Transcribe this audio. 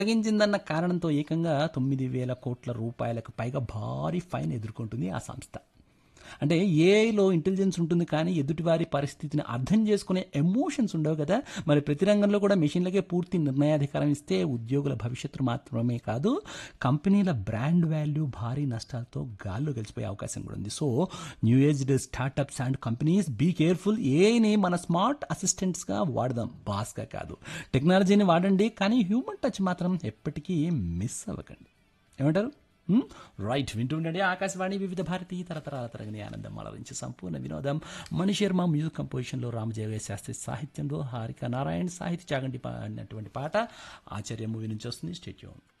తొలగించిందన్న కారణంతో ఏకంగా 9,000 కోట్ల రూపాయలకు పైగా భారీ ఫైన్ ఎదుర్కొంటుంది ఆ సంస్థ. అంటే ఏఐలో ఇంటెలిజెన్స్ ఉంటుంది కానీ ఎదుటివారి పరిస్థితిని అర్థం చేసుకునే ఎమోషన్స్ ఉండవు కదా. మరి ప్రతి రంగంలో కూడా మెషిన్లకే పూర్తి నిర్ణయాధికారం ఇస్తే ఉద్యోగుల భవిష్యత్తు మాత్రమే కాదు, కంపెనీల బ్రాండ్ వాల్యూ భారీ నష్టాలతో గాల్లో గెలిచిపోయే అవకాశం కూడా ఉంది. So new aged startups and companies be careful. ఏఐని మన స్మార్ట్ అసిస్టెంట్స్గా వాడదాం, బాస్గా కాదు. టెక్నాలజీని వాడండి కానీ హ్యూమన్ టచ్ మాత్రం ఎప్పటికీ మిస్ అవ్వకండి. ఏమంటారు? రైట్, వింటూ ఉండండి ఆకాశవాణి వివిధ భారతి తరతరాల తరగని ఆనందం అలరించి సంపూర్ణ వినోదం. మణి శర్మ మ్యూజిక్ కంపోజిషన్లో, రామజోగయ్య శాస్త్రి సాహిత్యంలో, హారిక నారాయణ్ సాహిత్య చాగంటి పాడినటువంటి పాట ఆచార్య మూవీ నుంచి వస్తుంది. State tune.